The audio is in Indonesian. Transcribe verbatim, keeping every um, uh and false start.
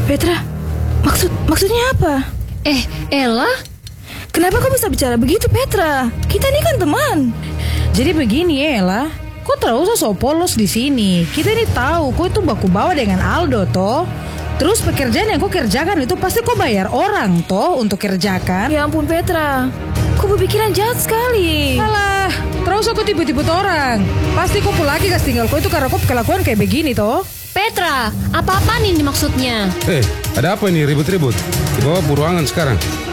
Petra, maksud maksudnya apa? Eh, Ella? Kenapa kau bisa bicara begitu, Petra? Kita ini kan teman. Jadi begini ya, Ella. Kau terus usah so polos di sini. Kita ini tahu kau itu baku bawa dengan Aldo, toh. Terus pekerjaan yang kau kerjakan itu pasti kau bayar orang, toh, untuk kerjakan. Ya ampun, Petra. Kau berpikiran jahat sekali. Alah, terus aku tipu-tipu orang. Pasti kau lagi kasih tinggal kau itu karena kau kelakuan kayak begini, toh. Petra, apa-apa nih maksudnya? Eh, ada apa ini ribut-ribut? Dibawa buruangan sekarang.